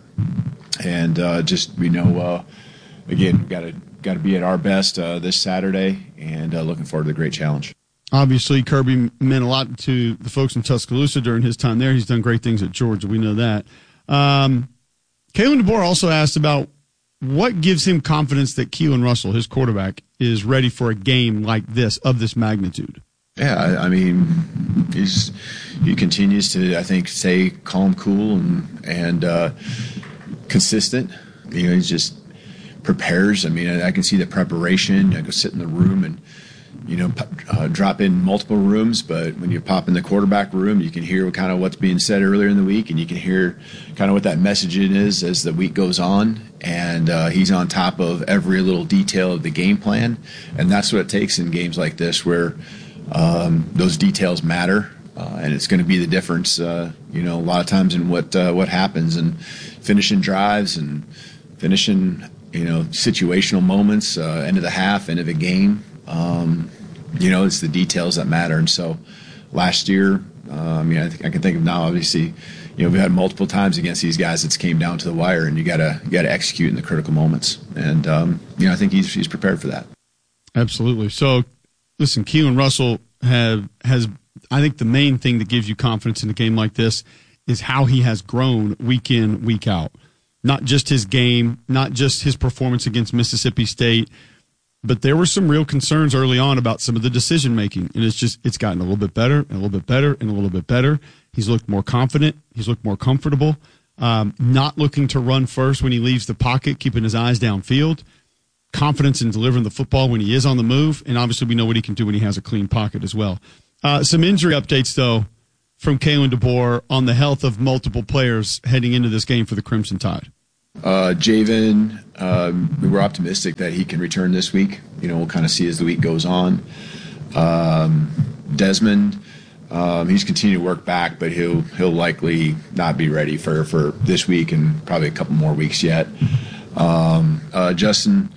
and uh, just we know uh, again we got to got to be at our best uh, this Saturday, and uh, looking forward to the great challenge. Obviously, Kirby meant a lot to the folks in Tuscaloosa during his time there. He's done great things at Georgia. We know that. Um, Kalen DeBoer also asked about what gives him confidence that Keelan Russell, his quarterback, is ready for a game like this, of this magnitude. Yeah, I, I mean, he's he continues to, I think, stay calm, cool, and and uh, consistent. You know, he just prepares. I mean, I, I can see the preparation. I go sit in the room and, you know, uh, drop in multiple rooms, but when you pop in the quarterback room, you can hear kind of what's being said earlier in the week, and you can hear kind of what that messaging is as the week goes on, and uh, he's on top of every little detail of the game plan, and that's what it takes in games like this where um, those details matter, uh, and it's going to be the difference, uh, you know, a lot of times in what uh, what happens, and finishing drives and finishing, you know, situational moments, uh, end of the half, end of a game. Um, you know, it's the details that matter. And so last year, uh, I mean, I, think I can think of now, obviously, you know, we had multiple times against these guys it's came down to the wire, and you gotta, you gotta execute in the critical moments. And, um, you know, I think he's, he's prepared for that. Absolutely. So listen, Keelan Russell have, has, I think the main thing that gives you confidence in a game like this is how he has grown week in, week out. not just his game, not just his performance against Mississippi State, but there were some real concerns early on about some of the decision making, and it's just it's gotten a little bit better and a little bit better and a little bit better. He's looked more confident. He's looked more comfortable. Um, not looking to run first when he leaves the pocket, keeping his eyes downfield. Confidence in delivering the football when he is on the move, and obviously we know what he can do when he has a clean pocket as well. Uh, some injury updates, though, from Kalen DeBoer on the health of multiple players heading into this game for the Crimson Tide. Uh, Javen, um, we were optimistic that he can return this week. You know, we'll kind of see as the week goes on. Um, Desmond, um, he's continuing to work back, but he'll he'll likely not be ready for, for this week and probably a couple more weeks yet. Um, uh, Justin,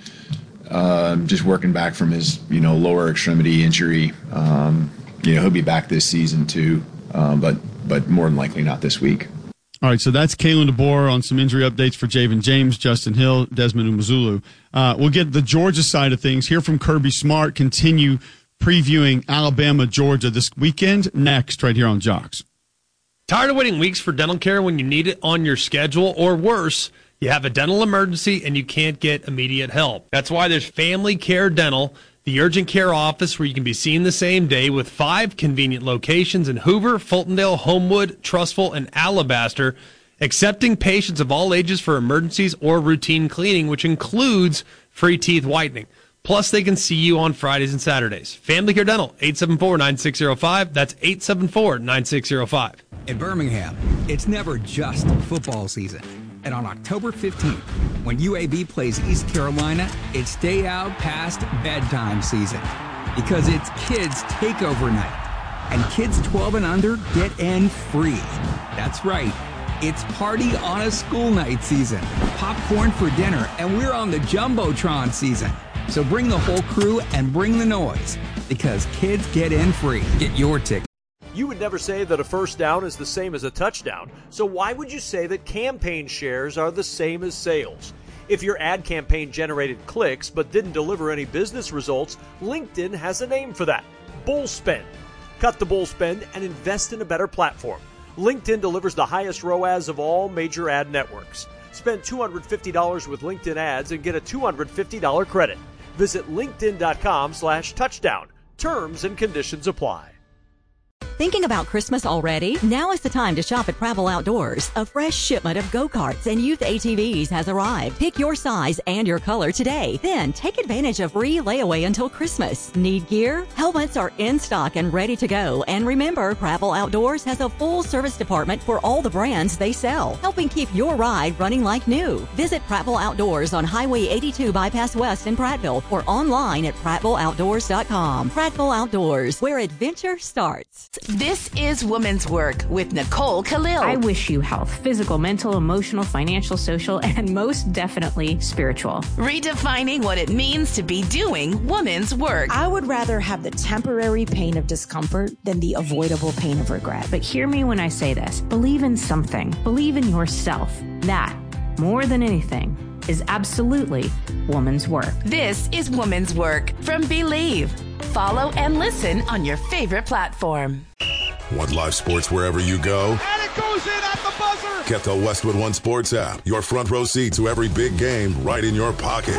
uh, just working back from his you know lower extremity injury. Um, you know, he'll be back this season too, uh, but but more than likely not this week. All right, so that's Kalen DeBoer on some injury updates for Javen James, Justin Hill, Desmond Umeozulu. Uh, we'll get the Georgia side of things. Hear from Kirby Smart, continue previewing Alabama, Georgia this weekend, next right here on Jocks. Tired of waiting weeks for dental care when you need it on your schedule, or worse, you have a dental emergency and you can't get immediate help? That's why there's Family Care Dental, the urgent care office where you can be seen the same day, with five convenient locations in Hoover, Fultondale, Homewood, Trussville, and Alabaster, accepting patients of all ages for emergencies or routine cleaning, which includes free teeth whitening. Plus, they can see you on Fridays and Saturdays. Family Care Dental, eight seven four, nine six zero five. That's eight seven four, nine six zero five. In Birmingham, it's never just football season. And on October fifteenth, when U A B plays East Carolina, it's day out past bedtime season. Because it's Kids Takeover Night. And kids twelve and under get in free. That's right. It's party on a school night season. Popcorn for dinner, and we're on the Jumbotron season. So bring the whole crew and bring the noise. Because kids get in free. Get your ticket. You would never say that a first down is the same as a touchdown, so why would you say that campaign shares are the same as sales? If your ad campaign generated clicks but didn't deliver any business results, LinkedIn has a name for that: bull spend. Cut the bull spend and invest in a better platform. LinkedIn delivers the highest R O A S of all major ad networks. Spend two hundred fifty dollars with LinkedIn ads and get a two hundred fifty dollars credit. Visit linkedin.com slash touchdown. Terms and conditions apply. Thinking about Christmas already? Now is the time to shop at Prattville Outdoors. A fresh shipment of go-karts and youth A T Vs has arrived. Pick your size and your color today. Then take advantage of free layaway until Christmas. Need gear? Helmets are in stock and ready to go. And remember, Prattville Outdoors has a full service department for all the brands they sell, helping keep your ride running like new. Visit Prattville Outdoors on Highway eighty-two Bypass West in Prattville or online at prattville outdoors dot com. Prattville Outdoors, where adventure starts. This is Woman's Work with Nicole Khalil. I wish you health, physical, mental, emotional, financial, social, and most definitely spiritual. Redefining what it means to be doing woman's work. I would rather have the temporary pain of discomfort than the avoidable pain of regret. But hear me when I say this. Believe in something. Believe in yourself. That, more than anything, is absolutely woman's work. This is Woman's Work from Believe. Follow and listen on your favorite platform. Want live sports wherever you go? And it goes in at the buzzer! Get the Westwood One Sports app. Your front row seat to every big game right in your pocket.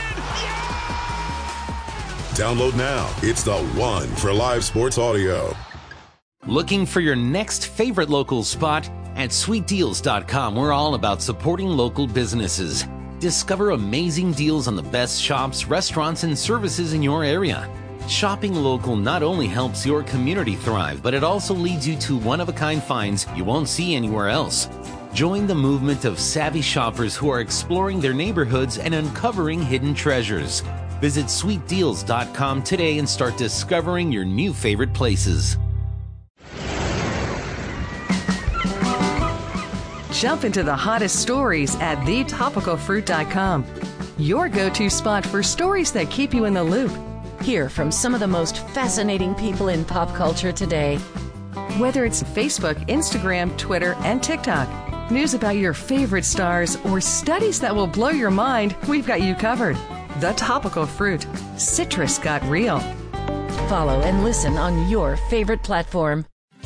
Download now. It's the one for live sports audio. Looking for your next favorite local spot? At sweet deals dot com, we're all about supporting local businesses. Discover amazing deals on the best shops, restaurants, and services in your area. Shopping local not only helps your community thrive, but it also leads you to one-of-a-kind finds you won't see anywhere else. Join the movement of savvy shoppers who are exploring their neighborhoods and uncovering hidden treasures. Visit sweet deals dot com today and start discovering your new favorite places. Jump into the hottest stories at the topical fruit dot com. Your go-to spot for stories that keep you in the loop. Hear from some of the most fascinating people in pop culture today. Whether it's Facebook, Instagram, Twitter, and TikTok, news about your favorite stars, or studies that will blow your mind, we've got you covered. The Topical Fruit. Citrus got real. Follow and listen on your favorite platform.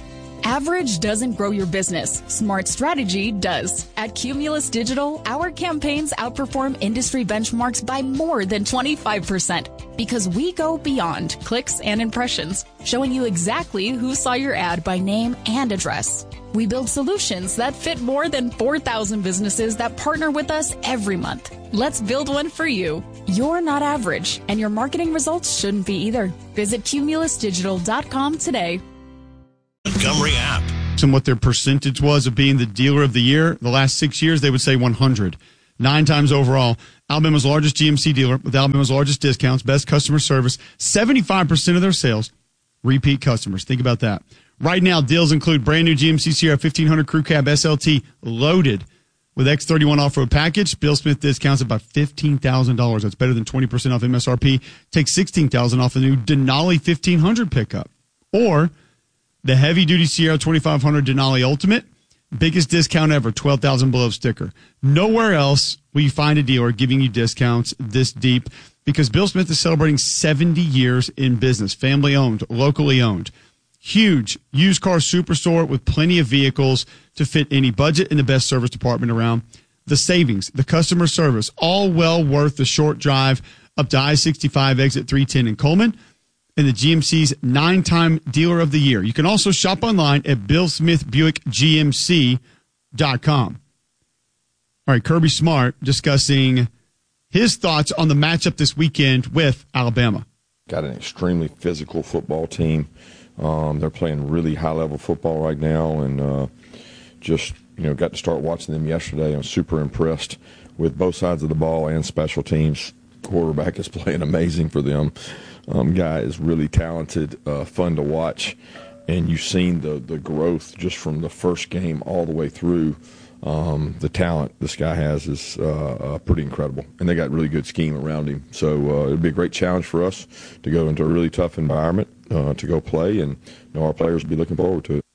Average doesn't grow your business. Smart strategy does. At Cumulus Digital, our campaigns outperform industry benchmarks by more than twenty-five percent because we go beyond clicks and impressions, showing you exactly who saw your ad by name and address. We build solutions that fit more than four thousand businesses that partner with us every month. Let's build one for you. You're not average, and your marketing results shouldn't be either. Visit cumulus digital dot com today. Montgomery app. And what their percentage was of being the dealer of the year. The last six years, they would say one hundred. Nine times overall. Alabama's largest G M C dealer with Alabama's largest discounts, best customer service, seventy-five percent of their sales, repeat customers. Think about that. Right now, deals include brand new G M C Sierra fifteen hundred Crew Cab S L T loaded with X thirty-one off-road package. Bill Smith discounts about fifteen thousand dollars. That's better than twenty percent off M S R P. Take sixteen thousand dollars off the new Denali fifteen hundred pickup. Or the heavy-duty Sierra twenty-five hundred Denali Ultimate, biggest discount ever, twelve thousand dollars below sticker. Nowhere else will you find a dealer giving you discounts this deep because Bill Smith is celebrating seventy years in business, family-owned, locally owned. Huge used car superstore with plenty of vehicles to fit any budget and the best service department around. The savings, the customer service, all well worth the short drive up to I sixty-five exit three ten in Coleman. And the G M C's nine-time dealer of the year. You can also shop online at bill smith buick g m c dot com. All right, Kirby Smart discussing his thoughts on the matchup this weekend with Alabama. Got an extremely physical football team. Um, they're playing really high-level football right now, and uh, just you know got to start watching them yesterday. I'm super impressed with both sides of the ball and special teams. Quarterback is playing amazing for them. Um, guy is really talented, uh, fun to watch, and you've seen the the growth just from the first game all the way through. Um, the talent this guy has is uh, uh, pretty incredible, and they got really good scheme around him. So uh, it'll be a great challenge for us to go into a really tough environment uh, to go play, and you know, our players will be looking forward to it.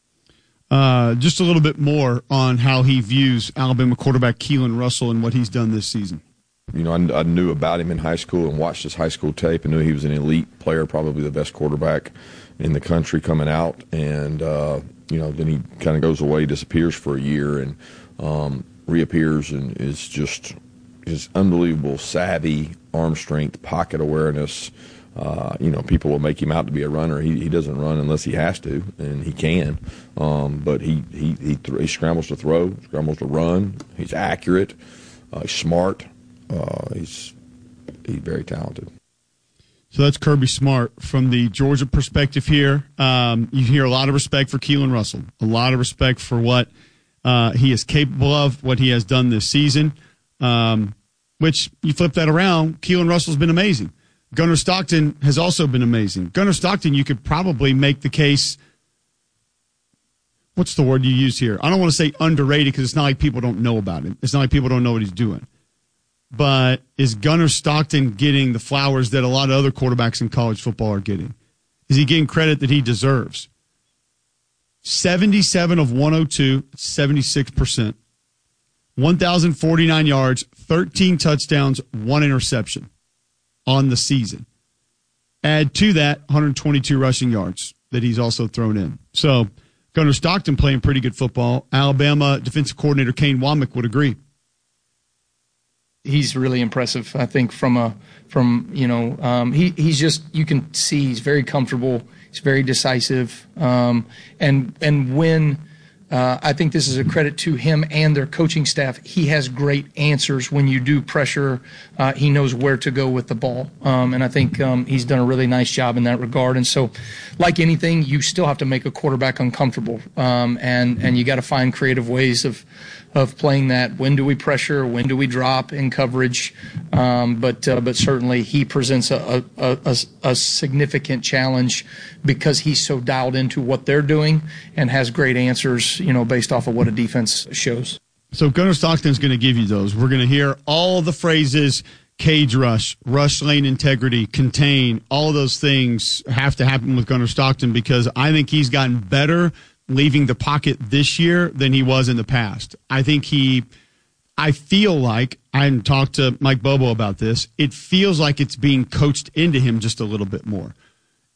Uh, just a little bit more on how he views Alabama quarterback Keelan Russell and what he's done this season. You know, I, I knew about him in high school and watched his high school tape and knew he was an elite player, probably the best quarterback in the country coming out. And, uh, you know, then he kind of goes away, disappears for a year, and um, reappears and is just his unbelievable savvy, arm strength, pocket awareness. Uh, you know, people will make him out to be a runner. He, he doesn't run unless he has to, and he can. Um, but he he he, th- he scrambles to throw, scrambles to run. He's accurate. Uh, he's smart. Uh, he's he's very talented. So that's Kirby Smart from the Georgia perspective here. Um, you hear a lot of respect for Keelan Russell, a lot of respect for what uh, he is capable of, what he has done this season, um, which you flip that around, Keelan Russell's been amazing. Gunnar Stockton has also been amazing. Gunnar Stockton, you could probably make the case, what's the word you use here? I don't want to say underrated because it's not like people don't know about him. It's not like people don't know what he's doing. But is Gunnar Stockton getting the flowers that a lot of other quarterbacks in college football are getting? Is he getting credit that he deserves? seventy-seven of one oh two, seventy-six percent. one thousand forty-nine yards, thirteen touchdowns, one interception on the season. Add to that one hundred twenty-two rushing yards that he's also thrown in. So Gunnar Stockton playing pretty good football. Alabama defensive coordinator Kane Womack would agree. He's really impressive. I think from a from you know um, he he's just you can see he's very comfortable. He's very decisive, um, and and when uh, I think this is a credit to him and their coaching staff. He has great answers when you do pressure. Uh, he knows where to go with the ball, um, and I think um, he's done a really nice job in that regard. And so, like anything, you still have to make a quarterback uncomfortable, um, and and you got to find creative ways of. of playing that. When do we pressure? When do we drop in coverage? Um, but uh, but certainly he presents a, a, a, a significant challenge because he's so dialed into what they're doing and has great answers, you know, based off of what a defense shows. So Gunnar Stockton's going to give you those. We're going to hear all the phrases, cage rush, rush lane integrity, contain, all of those things have to happen with Gunnar Stockton because I think he's gotten better leaving the pocket this year than he was in the past. I think he, I feel like, I hadn't talked to Mike Bobo about this, it feels like it's being coached into him just a little bit more.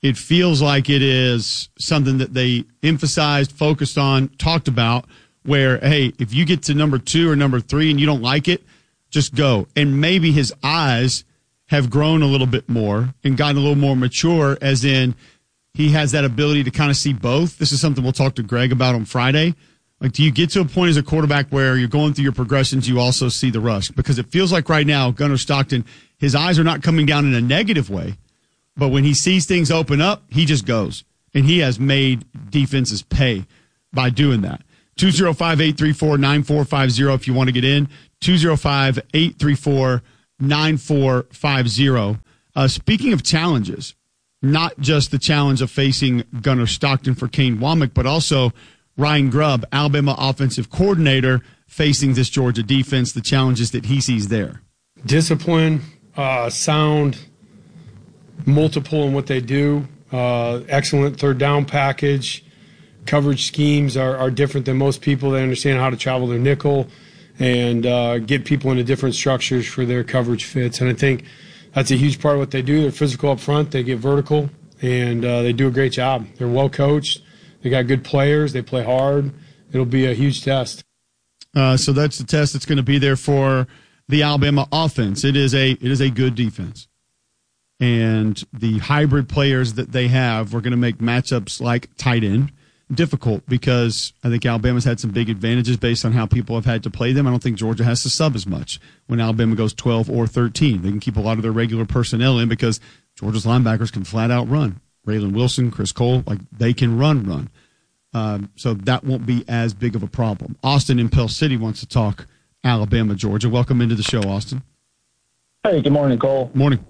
it feels like it is something that they emphasized, focused on, talked about, where, hey, if you get to number two or number three and you don't like it, just go. And maybe his eyes have grown a little bit more and gotten a little more mature, as in he has that ability to kind of see both. This is something we'll talk to Greg about on Friday. Like, do you get to a point as a quarterback where you're going through your progressions, you also see the rush? Because it feels like right now, Gunnar Stockton, his eyes are not coming down in a negative way, but when he sees things open up, he just goes. And he has made defenses pay by doing that. two oh five, eight three four, nine four five zero if you want to get in. two oh five, eight three four, nine four five zero. Uh, speaking of challenges, not just the challenge of facing Gunnar Stockton for Kane Womack, but also Ryan Grubb, Alabama offensive coordinator, facing this Georgia defense, the challenges that he sees there. Discipline, uh, sound, multiple in what they do, uh, excellent third down package. Coverage schemes are, are different than most people. They understand how to travel their nickel and uh, get people into different structures for their coverage fits. And I think that's a huge part of what they do. They're physical up front. They get vertical, and uh, they do a great job. They're well coached. They got good players. They play hard. It'll be a huge test. Uh, so that's the test that's going to be there for the Alabama offense. It is a it is a good defense. And the hybrid players that they have, we're going to make matchups like tight end difficult, because I think Alabama's had some big advantages based on how people have had to play them. I don't think Georgia has to sub as much when Alabama goes twelve or thirteen. They can keep a lot of their regular personnel in because Georgia's linebackers can flat out run. Raylan Wilson, Chris Cole, like they can run, run. Um, so that won't be as big of a problem. Austin in Pell City wants to talk Alabama, Georgia. Welcome into the show, Austin. Hey, good morning, Cole. Morning.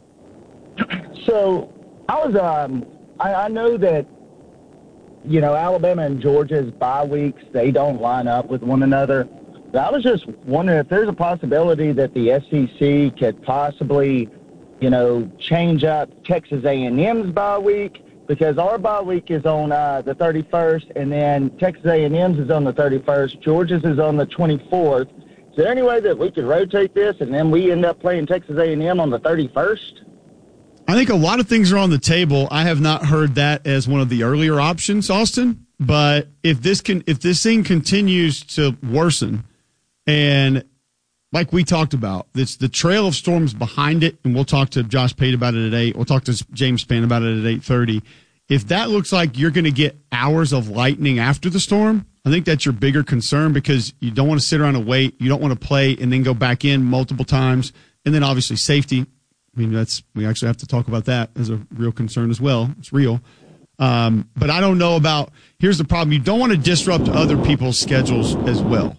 So I was, um, I, I know that, you know, Alabama and Georgia's bye weeks, they don't line up with one another. But I was just wondering if there's a possibility that the S E C could possibly, you know, change up Texas A and M's bye week, because our bye week is on uh, the thirty-first, and then Texas A and M's is on the thirty-first. Georgia's is on the twenty-fourth. Is there any way that we could rotate this, and then we end up playing Texas A and M on the thirty-first? I think a lot of things are on the table. I have not heard that as one of the earlier options, Austin. But if this can, if this thing continues to worsen, and like we talked about, it's the trail of storms behind it, and we'll talk to Josh Pate about it at eight. We'll talk to James Spann about it at eight thirty. If that looks like you're going to get hours of lightning after the storm, I think that's your bigger concern, because you don't want to sit around and wait. You don't want to play and then go back in multiple times, and then obviously safety. I mean, that's we actually have to talk about that as a real concern as well. It's real. Um, but I don't know about – here's the problem. You don't want to disrupt other people's schedules as well.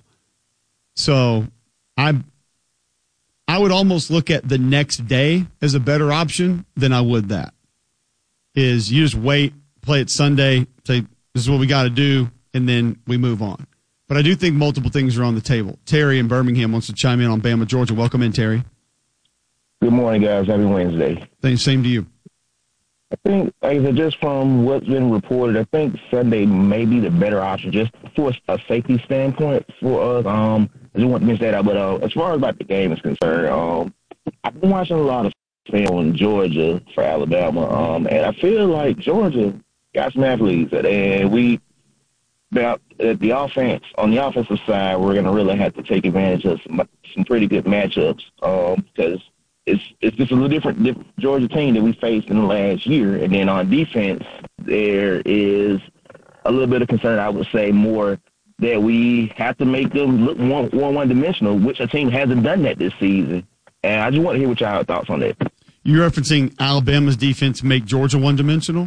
So I I would almost look at the next day as a better option than I would that. Is you just wait, play it Sunday, say this is what we got to do, and then we move on. But I do think multiple things are on the table. Terry in Birmingham wants to chime in on Bama, Georgia. Welcome in, Terry. Good morning, guys. Happy Wednesday. Thanks. Same to you. I think, like I said, just from what's been reported, I think Sunday may be the better option just for a safety standpoint for us. Um, I just want to mention that, but uh, as far as about the game is concerned, um, I've been watching a lot of film on Georgia for Alabama, um, and I feel like Georgia got some athletes, and we about at the offense on the offensive side, we're going to really have to take advantage of some, some pretty good matchups um, because. It's it's just a little different, different Georgia team that we faced in the last year. And then on defense, there is a little bit of concern, I would say, more that we have to make them look one, one, one-dimensional, which a team hasn't done that this season. And I just want to hear what y'all thoughts on that. You're referencing Alabama's defense make Georgia one-dimensional?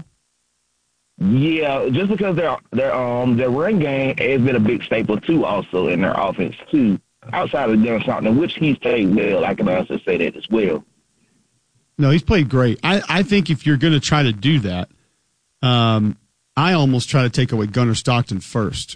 Yeah, just because their their um their run game has been a big staple, too, also in their offense, too. Outside of Gunnar Stockton, which he's played well, I can also say that as well. No, he's played great. I, I think if you're going to try to do that, um, I almost try to take away Gunnar Stockton first,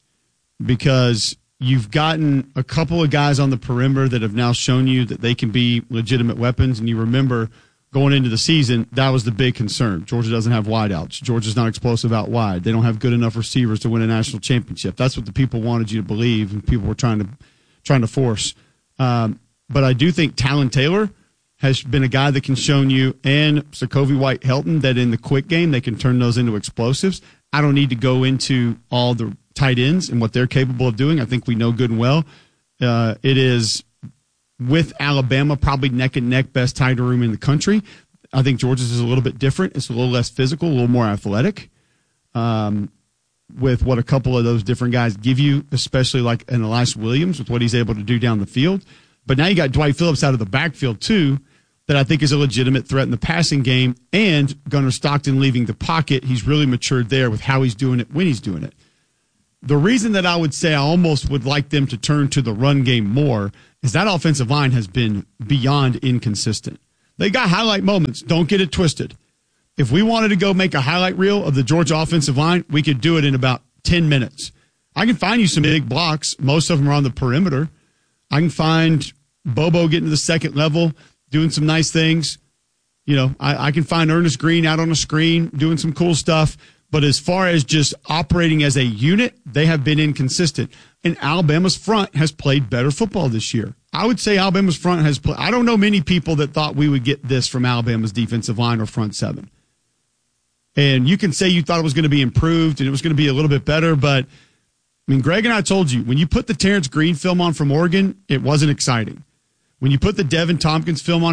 because you've gotten a couple of guys on the perimeter that have now shown you that they can be legitimate weapons. And you remember going into the season, that was the big concern. Georgia doesn't have wideouts. Georgia's not explosive out wide. They don't have good enough receivers to win a national championship. That's what the people wanted you to believe, and people were trying to trying to force. Um, but I do think Talon Taylor has been a guy that can show you, and Sokovie White-Helton, that in the quick game they can turn those into explosives. I don't need to go into all the tight ends and what they're capable of doing. I think we know good and well. Uh, it is, with Alabama, probably neck and neck best tight end room in the country. I think Georgia's is a little bit different. It's a little less physical, a little more athletic, um, with what a couple of those different guys give you, especially like an Elisha Williams with what he's able to do down the field. But now you got Dwight Phillips out of the backfield, too, that I think is a legitimate threat in the passing game, and Gunnar Stockton leaving the pocket. He's really matured there with how he's doing it when he's doing it. The reason that I would say I almost would like them to turn to the run game more is that offensive line has been beyond inconsistent. They got highlight moments. Don't get it twisted. If we wanted to go make a highlight reel of the Georgia offensive line, we could do it in about ten minutes. I can find you some big blocks. Most of them are on the perimeter. I can find Bobo getting to the second level, doing some nice things. You know, I, I can find Ernest Green out on a screen doing some cool stuff. But as far as just operating as a unit, they have been inconsistent. And Alabama's front has played better football this year. I would say Alabama's front has played. I don't know many people that thought we would get this from Alabama's defensive line or front seven. And you can say you thought it was going to be improved and it was going to be a little bit better, but I mean, Greg and I told you, when you put the Terrence Green film on from Oregon, it wasn't exciting. When you put the Devin Tompkins film on,